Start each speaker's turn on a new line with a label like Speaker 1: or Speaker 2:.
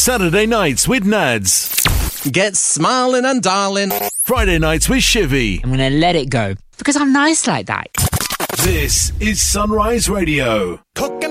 Speaker 1: Saturday nights with Nads.
Speaker 2: Get smiling and darling.
Speaker 1: Friday nights with Shivy.
Speaker 3: I'm going to let it go because I'm nice like that.
Speaker 1: This is Sunrise Radio.
Speaker 4: Cooking